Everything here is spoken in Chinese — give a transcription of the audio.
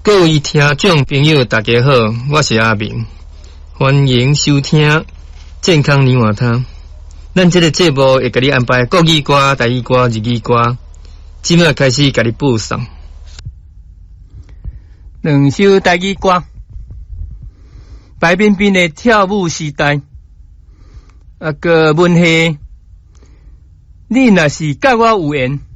各位听众朋友，大家好，我是阿明，欢迎收听健康泥瓦汤。咱这个节目会给你安排国语歌、台语歌、日语歌，即马开始给你播送。 两首台语歌，白冰冰的跳舞时代，个问题，你若是甲我有缘。